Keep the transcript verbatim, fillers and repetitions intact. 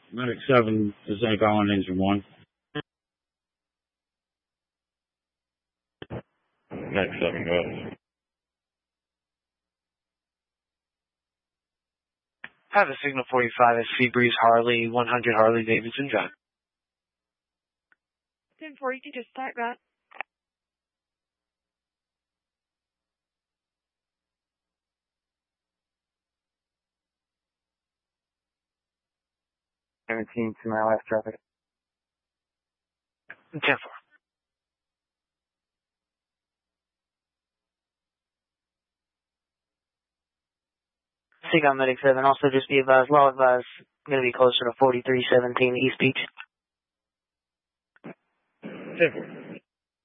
Medic seven, is any call on engine one? Medic seven goes. Have a signal forty-five at Seabreeze Harley, one hundred Harley Davidson Drive. ten four, you can just start that. seventeen to my last traffic. ten four. Seagull Medic seven, also just be advised, law advised, going to be closer to forty-three seventeen East Beach. ten four.